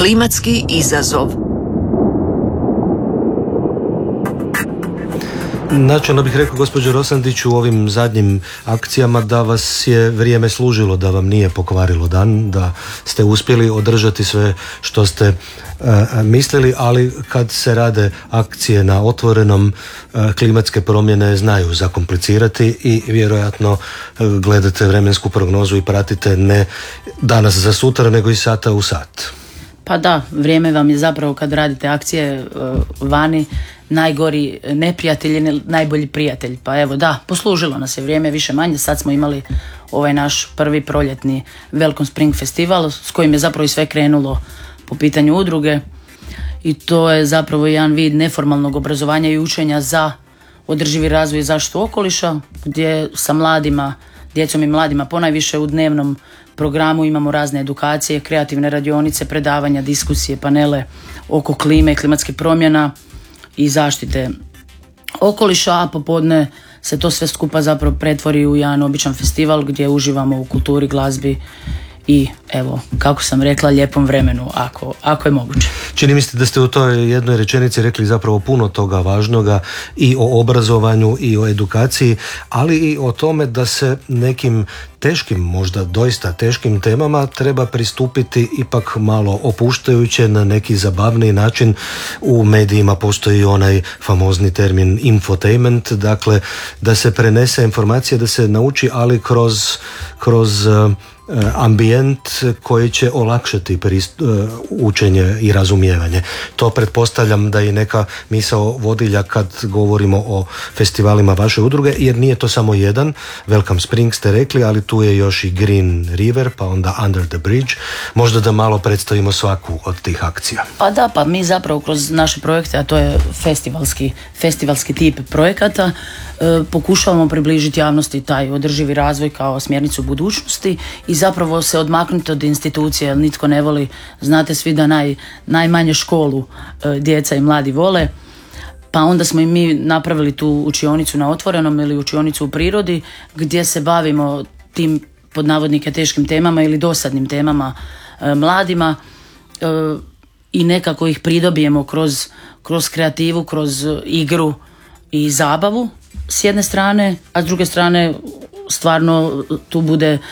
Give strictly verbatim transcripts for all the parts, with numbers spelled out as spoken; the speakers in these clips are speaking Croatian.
Klimatski izazov. Načelno bih rekao, gospođo Rosandić, u ovim zadnjim akcijama da vas je vrijeme služilo, da vam nije pokvarilo dan, da ste uspjeli održati sve što ste uh, mislili, ali kad se rade akcije na otvorenom, uh, klimatske promjene znaju zakomplicirati i vjerojatno uh, gledate vremensku prognozu i pratite ne danas za sutra, nego i sata u sat. Pa da, vrijeme vam je zapravo kad radite akcije uh, vani najgori neprijatelj je najbolji prijatelj. Pa evo da, poslužilo nas je vrijeme više manje. Sad smo imali ovaj naš prvi proljetni Welcome Spring festival s kojim je zapravo i sve krenulo po pitanju udruge i to je zapravo jedan vid neformalnog obrazovanja i učenja za održivi razvoj i zaštitu okoliša gdje sa mladima, djecom i mladima ponajviše u dnevnom programu imamo razne edukacije, kreativne radionice, predavanja, diskusije, panele oko klime i klimatskih promjena i zaštite okoliša, a popodne se to sve skupa zapravo pretvori u jedan običan festival gdje uživamo u kulturi, glazbi i evo, kako sam rekla, lijepom vremenu, ako, ako je moguće. Čini mi se da ste u toj jednoj rečenici rekli zapravo puno toga važnoga i o obrazovanju i o edukaciji, ali i o tome da se nekim teškim, možda doista teškim temama treba pristupiti ipak malo opuštajuće na neki zabavniji način. U medijima postoji onaj famozni termin infotainment, dakle da se prenese informacija, da se nauči, ali kroz, kroz ambijent koji će olakšati prist, učenje i razumijevanje. To pretpostavljam da je neka misao vodilja kad govorimo o festivalima vaše udruge, jer nije to samo jedan. Welcome Spring ste rekli, ali tu je još i Green River, pa onda Under the Bridge. Možda da malo predstavimo svaku od tih akcija. Pa da, pa mi zapravo kroz naše projekte, a to je festivalski, festivalski tip projekata, e, pokušavamo približiti javnosti taj održivi razvoj kao smjernicu budućnosti i zapravo se odmaknuti od institucije, jer nitko ne voli, znate svi da naj, najmanje školu e, djeca i mladi vole. Pa onda smo i mi napravili tu učionicu na otvorenom ili učionicu u prirodi gdje se bavimo tim pod navodnike teškim temama ili dosadnim temama e, mladima e, i nekako ih pridobijemo kroz, kroz kreativu, kroz igru i zabavu s jedne strane, a s druge strane stvarno tu bude e,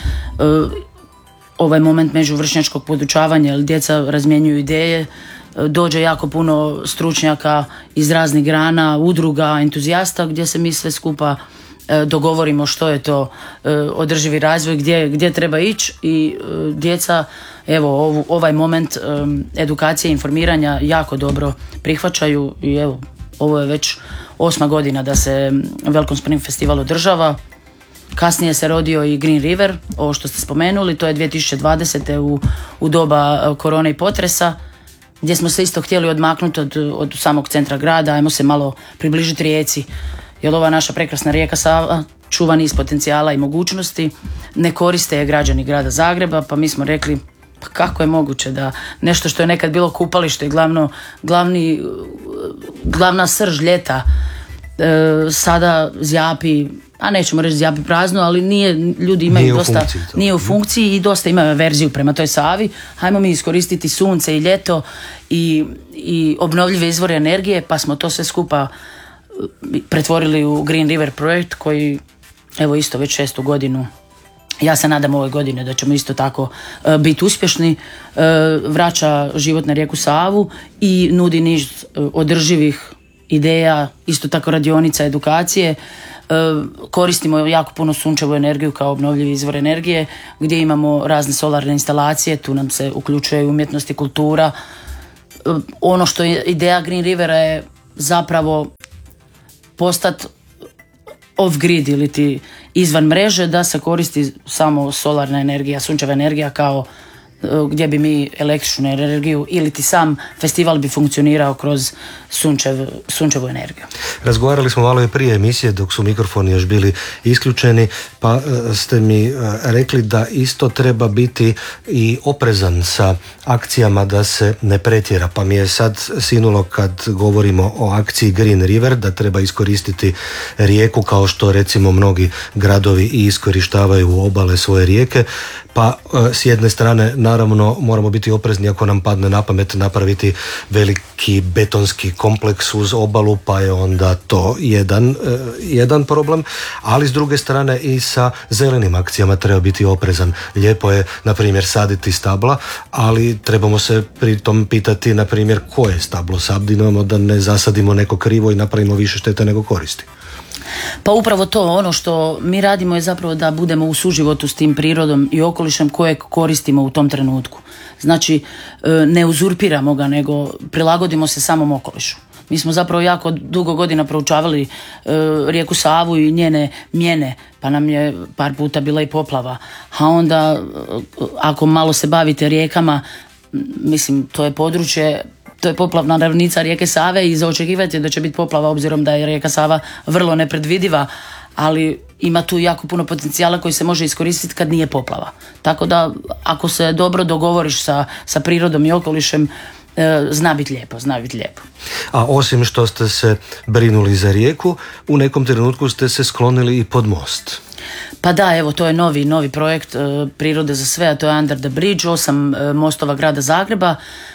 ovaj moment međuvršnjačkog podučavanja, jer djeca razmjenjuju ideje, dođe jako puno stručnjaka iz raznih grana, udruga, entuzijasta gdje se mi sve skupa e, dogovorimo što je to e, održivi razvoj, gdje, gdje treba ići i e, djeca evo ov, ovaj moment e, edukacije i informiranja jako dobro prihvaćaju i evo ovo je već osma godina da se Welcome Spring festival održava. Kasnije se rodio i Green River, ovo što ste spomenuli, to je dvije tisuće dvadesete u, u doba korone i potresa, gdje smo se isto htjeli odmaknuti od, od samog centra grada, ajmo se malo približiti rijeci, jer ova naša prekrasna rijeka Sava čuva niz potencijala i mogućnosti, ne koriste je građani grada Zagreba, pa mi smo rekli pa kako je moguće da nešto što je nekad bilo kupalište i glavno, glavni, glavna srž ljeta e, sada zjapi, a nećemo reći zjapi prazno, ali nije, ljudi imaju nije dosta, funkciji, nije u funkciji i dosta ima verziju prema toj Savi. Hajmo mi iskoristiti sunce i ljeto i, i obnovljive izvore energije, pa smo to sve skupa pretvorili u Green River projekt koji evo isto već šestu godinu. Ja se nadam ove godine da ćemo isto tako uh, biti uspješni, uh, vraća život na rijeku Savu i nudi niz uh, održivih ideja, isto tako radionica, edukacije. Uh, koristimo jako puno sunčevu energiju kao obnovljivi izvor energije, gdje imamo razne solarne instalacije, tu nam se uključuje umjetnost i kultura. Uh, ono što je ideja Green Rivera je zapravo postati off-grid ili ti izvan mreže, da se koristi samo solarna energija, sunčeva energija kao gdje bi mi električnu energiju ili ti sam festival bi funkcionirao kroz sunčev, sunčevu energiju. Razgovarali smo malo i prije emisije dok su mikrofoni još bili isključeni, pa ste mi rekli da isto treba biti i oprezan sa akcijama da se ne pretjera, pa mi je sad sinulo kad govorimo o akciji Green River da treba iskoristiti rijeku kao što recimo mnogi gradovi i iskorištavaju obale svoje rijeke, Pa s jedne strane naravno moramo biti oprezni ako nam padne na pamet napraviti veliki betonski kompleks uz obalu, pa je onda to jedan, jedan problem, ali s druge strane i sa zelenim akcijama treba biti oprezan. Lijepo je, na primjer, saditi stabla, ali trebamo se pri tom pitati, na primjer, koje stablo sadimo, da ne zasadimo neko krivo i napravimo više štete nego koristi. Pa upravo to, ono što mi radimo je zapravo da budemo u suživotu s tim prirodom i okolišem kojeg koristimo u tom trenutku. Znači, ne uzurpiramo ga, nego prilagodimo se samom okolišu. Mi smo zapravo jako dugo godina proučavali e, rijeku Savu i njene mjene, pa nam je par puta bila i poplava. A onda, ako malo se bavite rijekama, mislim, to je područje, to je poplavna ravnica rijeke Save i za očekivati da će biti poplava, obzirom da je rijeka Sava vrlo nepredvidiva, ali ima tu jako puno potencijala koji se može iskoristiti kad nije poplava. Tako da, ako se dobro dogovoriš sa, sa prirodom i okolišem, zna biti lijepo, zna biti lijepo. A osim što ste se brinuli za rijeku, u nekom trenutku ste se sklonili i pod most. Pa da, evo, to je novi, novi projekt e, Prirode za sve, a to je Under the Bridge, osam e, mostova grada Zagreba.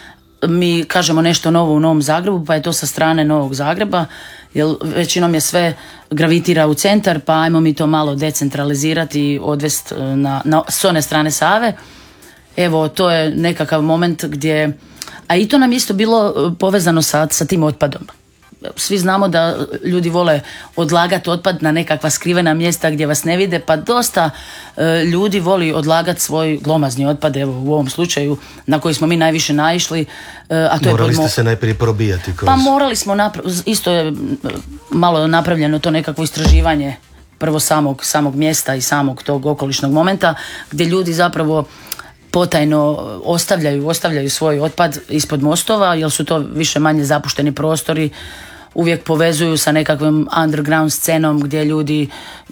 Mi kažemo nešto novo u Novom Zagrebu, pa je to sa strane Novog Zagreba, jer većinom je sve gravitira u centar, pa ajmo mi to malo decentralizirati i odvesti na, na, s one strane Save. Evo, to je nekakav moment gdje, a i to nam isto bilo povezano sa, sa tim otpadom. Svi znamo da ljudi vole odlagati otpad na nekakva skrivena mjesta gdje vas ne vide, pa dosta e, ljudi voli odlagati svoj glomazni otpad, evo u ovom slučaju na koji smo mi najviše naišli. E, a to morali je podmo... ste se najprije probijati kroz... Pa morali smo, napra- isto je malo napravljeno to nekakvo istraživanje prvo samog, samog mjesta i samog tog okolišnog momenta, gdje ljudi zapravo potajno ostavljaju, ostavljaju svoj otpad ispod mostova, jer su to više manje zapušteni prostori, uvijek povezuju sa nekakvom underground scenom gdje ljudi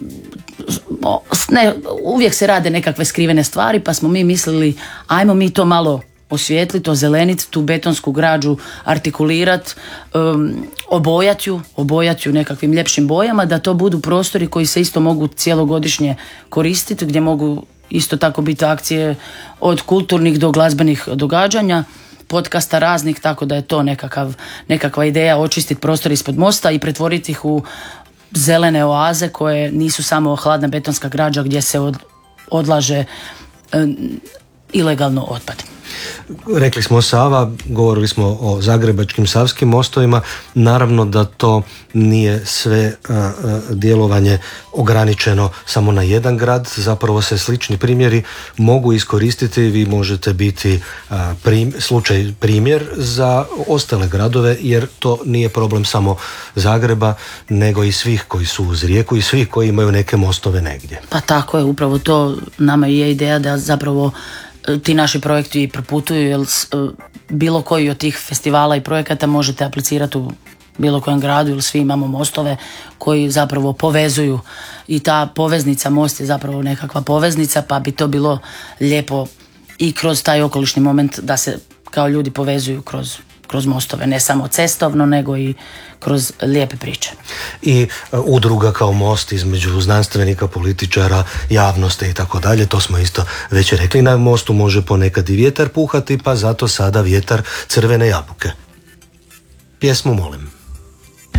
ne, uvijek se rade nekakve skrivene stvari, pa smo mi mislili ajmo mi to malo osvijetliti, ozeleniti, tu betonsku građu artikulirati, um, obojati ju, obojati ju nekakvim ljepšim bojama, da to budu prostori koji se isto mogu cijelogodišnje koristiti, gdje mogu isto tako biti akcije od kulturnih do glazbenih događanja, podcasta raznih, tako da je to nekakav, nekakva ideja očistiti prostor ispod mosta i pretvoriti ih u zelene oaze koje nisu samo hladna betonska građa gdje se od, odlaže e, ilegalno otpad. Rekli smo Sava, govorili smo o zagrebačkim savskim mostovima, naravno da to nije sve a, a, djelovanje ograničeno samo na jedan grad, zapravo se slični primjeri mogu iskoristiti, vi možete biti a, prim, slučaj primjer za ostale gradove, jer to nije problem samo Zagreba, nego i svih koji su uz rijeku i svih koji imaju neke mostove negdje. Pa tako je, upravo to nama je ideja da zapravo ti naši projekti proputuju, jer bilo koji od tih festivala i projekata možete aplicirati u bilo kojem gradu, jer svi imamo mostove koji zapravo povezuju i ta poveznica, most je zapravo nekakva poveznica, pa bi to bilo lijepo i kroz taj okolišni moment da se kao ljudi povezuju kroz kroz mostove, ne samo cestovno, nego i kroz lijepe priče. I uh, udruga kao most između znanstvenika, političara, javnosti i tako dalje, to smo isto već rekli, na mostu može ponekad i vjetar puhati, pa zato sada vjetar crvene jabuke. Pjesmu molim.